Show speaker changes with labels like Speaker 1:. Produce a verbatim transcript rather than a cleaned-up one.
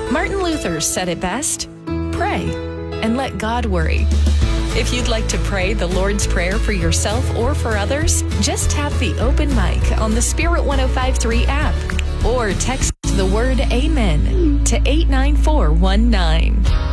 Speaker 1: Martin Luther said it best: pray and let God worry. If you'd like to pray the Lord's Prayer for yourself or for others, just tap the open mic on the Spirit one oh five point three app or text the word Amen to eight nine four one nine.